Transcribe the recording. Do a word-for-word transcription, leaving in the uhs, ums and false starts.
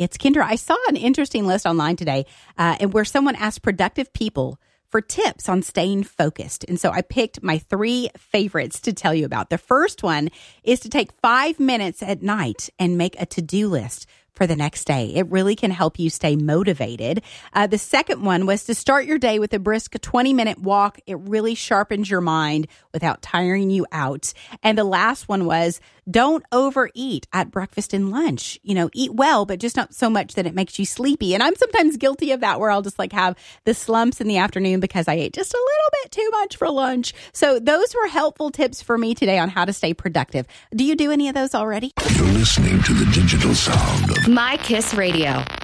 It's Kendra. I saw an interesting list online today uh, and where someone asked productive people for tips on staying focused. And so I picked my three favorites to tell you about. The first one is to take five minutes at night and make a to-do list for the next day. It really can help you stay motivated. Uh, the second one was to start your day with a brisk twenty-minute walk. It really sharpens your mind without tiring you out. And the last one was don't overeat at breakfast and lunch. You know, eat well, but just not so much that it makes you sleepy. And I'm sometimes guilty of that, where I'll just like have the slumps in the afternoon because I ate just a little bit too much for lunch. So those were helpful tips for me today on how to stay productive. Do you do any of those already? You're listening to the digital sound of My Kiss Radio.